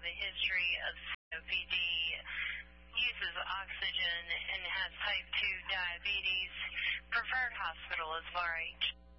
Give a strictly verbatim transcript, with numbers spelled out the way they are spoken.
a history of C O P D, uses oxygen, and has type two diabetes. Preferred hospital is V A R H.